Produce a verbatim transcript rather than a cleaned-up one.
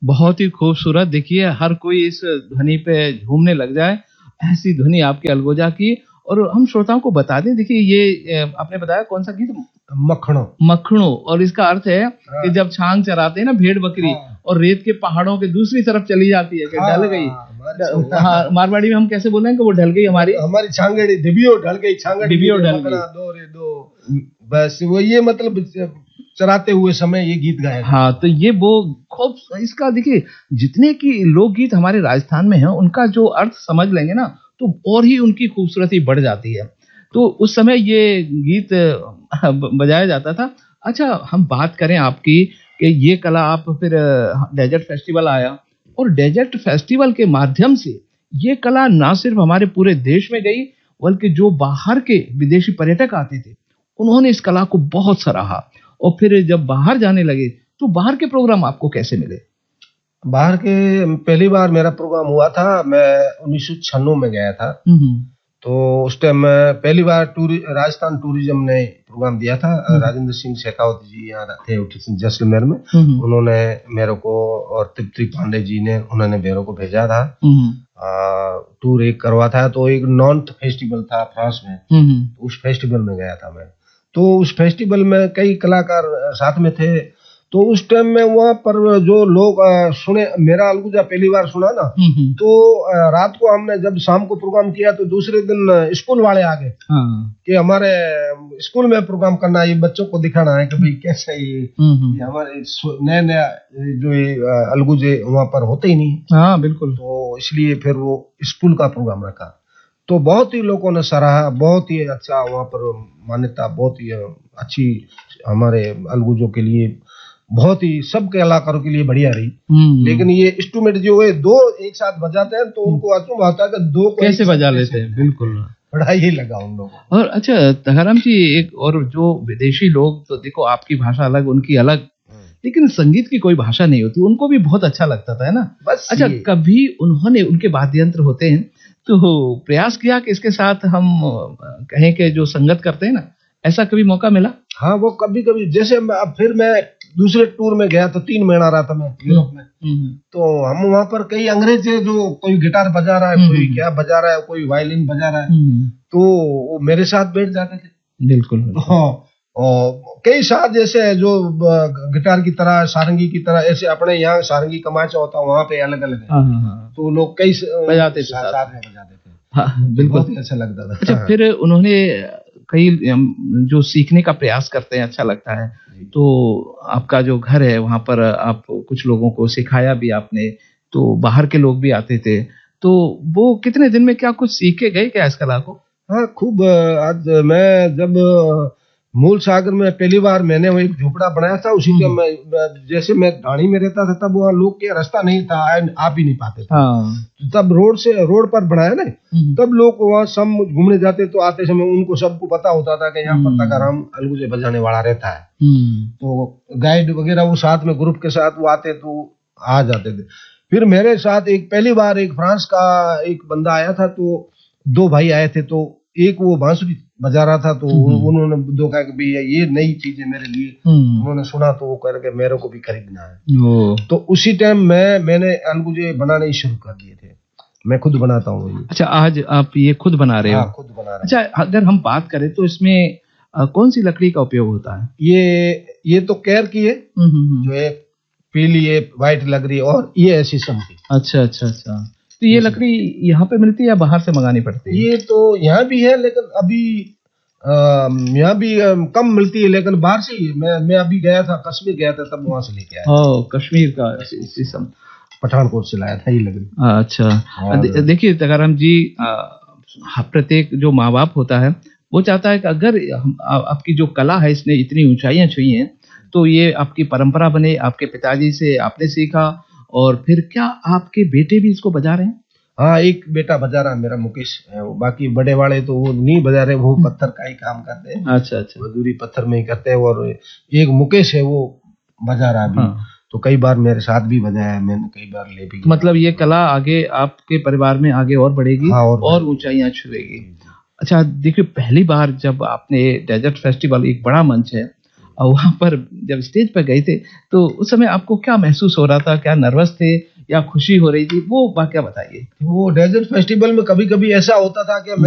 बहुत ही खूबसूरत। देखिए हर कोई इस ध्वनि पे झूमने लग जाए, ऐसी ध्वनि आपके अलगोजा की। और हम श्रोताओं को बता दें, देखिए ये अ, आपने बताया कौन सा गीत? मखणों। मखणों। और इसका अर्थ है कि जब छांग चराते हैं ना भेड़ बकरी, हाँ। और रेत के पहाड़ों के दूसरी तरफ चली जाती है कि हाँ, ढल गई। हमारी ड- हाँ, मारवाड़ी में हम कैसे बोले हैं कि वो ढल गई हमारी हमारी छांगड़ी डिबियो ढल गई, छांगड़ी डिबियो ढल गई। मखणा दो रे दो, बस वो ये मतलब चराते हुए समय ये गीत गाया। हाँ, तो ये वो खूब इसका देखिए, जितने की लोकगीत हमारे राजस्थान में हैं उनका जो अर्थ समझ लेंगे ना तो और ही उनकी खूबसूरती बढ़ जाती है। तो उस समय ये गीत अ, ब- बजाया जाता था। अच्छा, हम बात करें आपकी कि ये कला आप फिर डेजर्ट फेस्टिवल आया, और डेजर्ट फेस्टिवल के माध्यम से ये कला ना सिर्फ हमारे पूरे देश में गई, बल्कि जो बाहर के विदेशी पर्यटक आते थे उन्होंने इस कला को बहुत सराहा। और फिर जब बाहर जाने लगे तो बाहर के प्रोग्राम आपको कैसे मिले? बाहर के पहली बार मेरा प्रोग्राम हुआ था, मैं उन्नीस सौ छियानवे में गया था। तो उस टाइम मैं पहली बार टूरि राजस्थान टूरिज्म ने प्रोग्राम दिया था। राजेंद्र सिंह शेखावत जी यहाँ थे जैसलमेर में, उन्होंने मेरे को और तृप्ति पांडे जी ने उन्होंने मेरे को भेजा था। आ, टूर एक करवा था, तो एक नॉन्थ फेस्टिवल था फ्रांस में, उस फेस्टिवल में गया था मैं। तो उस फेस्टिवल में कई कलाकार साथ में थे। तो उस टाइम में वहाँ पर जो लोग आ, सुने मेरा अलगुजा पहली बार सुना ना, तो आ, रात को हमने जब शाम को प्रोग्राम किया तो दूसरे दिन स्कूल वाले आ गए कि हमारे स्कूल में प्रोग्राम करना है, ये बच्चों को दिखाना है कि भाई कैसे ये, ये हमारे नए नया जो ये अलगुजे वहाँ पर होते ही नहीं। हाँ बिल्कुल। तो इसलिए फिर वो स्कूल का प्रोग्राम रखा। तो बहुत ही लोगों ने सराहा, बहुत ही अच्छा वहाँ पर मान्यता, बहुत ही अच्छी हमारे अलगुजों के लिए, बहुत ही सब कलाकारों के लिए बढ़िया रही। लेकिन ये इंस्ट्रूमेंट जो है दो एक साथ बजाते हैं तो उनको अचंभा आता है कि दो कैसे बजा लेते हैं। बिल्कुल, बड़ा ही लगा उन लोगों। और अच्छा तगाराम जी, एक और जो विदेशी लोग, तो देखो आपकी भाषा अलग उनकी अलग, लेकिन संगीत की कोई भाषा नहीं होती, उनको भी बहुत अच्छा लगता था, है ना? बस अच्छा, कभी उन्होंने, उनके वाद्य यंत्र होते हैं तो प्रयास किया कि इसके साथ हम कहें कि जो संगत करते हैं ना, ऐसा कभी मौका मिला? हाँ, वो कभी कभी, जैसे अब फिर मैं दूसरे टूर में गया तो तीन महीना रहा था मैं यूरोप में। तो हम वहाँ पर कई अंग्रेज है, जो कोई गिटार बजा रहा है, कोई क्या बजा रहा है, कोई वायलिन बजा रहा है, तो वो मेरे साथ बैठ जाते थे। बिल्कुल। हाँ, और कई साथ जैसे जो गिटार की तरह, सारंगी की तरह, ऐसे अपने यहाँ सारंगी कमाचा होता है, वहाँ पे अलग अलग है, तो लोग कई बजाते थे, साथ में बजाते थे। हाँ बिल्कुल, बहुत अच्छा लगता था। अच्छा, फिर उन्होंने कई जो सीखने का प्रयास करते हैं, अच्छा लगता है। तो आपका जो घर है वहां पर आप कुछ लोगों को सिखाया भी आपने, तो बाहर के लोग भी आते थे, तो वो कितने दिन में क्या कुछ सीख के गए क्या इस कला को? हाँ, खूब। आज मैं जब मूल सागर में पहली बार मैंने वो एक झोपड़ा बनाया था, उसी का मैं, जैसे मैं ढाणी में रहता था तब वहाँ लोग के रास्ता नहीं था, आप ही नहीं पाते थे। हाँ। तब रोड से रोड पर बनाया ना, तब लोग वहाँ सब घूमने जाते, तो आते समय उनको सबको पता होता था कि यहाँ पर तगाराम अलगुजे बजाने वाला रहता है। तो गाइड वगैरह वो साथ में ग्रुप के साथ वो आते तो आ जाते थे। फिर मेरे साथ एक पहली बार एक फ्रांस का एक बंदा आया था, तो दो भाई आए थे, तो एक वो बांसुरी बजा रहा था, तो उन्होंने दो कहा कि भैया ये नई चीज है मेरे लिए, उन्होंने सुना तो वो कह के मेरे को भी खरीदना है। तो उसी टाइम मैं मैंने अलगुजे बनाने ही शुरू कर दिए थे, मैं खुद बनाता हूँ। अच्छा, आज आप ये खुद बना रहे हो? हाँ, खुद बना रहे। अच्छा, अगर हम बात करें तो इसमें आ, कौन सी लकड़ी का उपयोग होता है? ये ये तो केर की है, जो है पीली है, व्हाइट लग रही है, और ये है शीशम की। अच्छा अच्छा अच्छा, तो ये लकड़ी यहाँ पे मिलती है या बाहर से मंगानी पड़ती है? ये तो यहाँ भी है, लेकिन अभी यहाँ भी आ, कम मिलती है, लेकिन बाहर से ही। मैं मैं अभी गया था, कश्मीर गया था, तब वहां से लेके आया। ओ, कश्मीर का शीशम, पठानकोट से लाया था ये लकड़ी। अच्छा, दे, देखिए तगाराम जी, आ, प्रत्येक जो माँ बाप होता है वो चाहता है कि अगर आ, आपकी जो कला है इसने इतनी ऊंचाइयां छुई हैं, तो ये आपकी परंपरा बने, आपके पिताजी से आपने सीखा, और फिर क्या आपके बेटे भी इसको बजा रहे हैं? हाँ, एक बेटा बजा रहा है मेरा, मुकेश है, बाकी बड़े वाले तो वो नहीं बजा रहे, वो पत्थर का ही काम करते हैं। अच्छा अच्छा, मजदूरी पत्थर में ही करते हैं। और एक मुकेश है वो बजा रहा है। हाँ। तो कई बार मेरे साथ भी बजाया, मैंने कई बार ले भी। मतलब ये कला आगे आपके परिवार में आगे और बढ़ेगी। हाँ, और, और ऊंचाइयां छुएगी। अच्छा, देखिए पहली बार जब आपने डेजर्ट फेस्टिवल, एक बड़ा मंच है, और वहां पर जब स्टेज पर गए थे तो उस समय आपको क्या महसूस हो रहा था? क्या नर्वस थे या खुशी हो रही थी? वो वाकया बताइए। वो डेजर्ट फेस्टिवल में कभी कभी ऐसा होता था कि